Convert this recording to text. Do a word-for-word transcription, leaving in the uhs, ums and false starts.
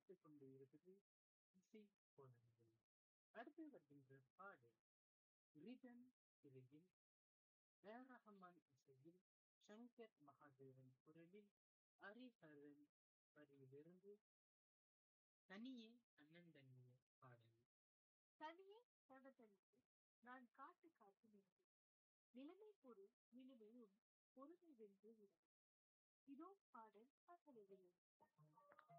ஒலித்துக் கொண்டு இருக்குது இசை கோலங்கள். அடுத்து வருகின்ற பாடல் ரிதம் திரையில் ஏ ரஹ்மான் இசையில் சங்கர் மகாதேவன் குரலில் ஹரிஹரன் வரியிலிருந்து தனியே அண்ணன் தனியே பாடல். தனியே தனதனியே நான் காட்டு காத்து நின்றேன். நிலைமை பொருள் நிலுவையும் பொறுமை வென்று விடும். இதோ பாடல் அசலுகிறது.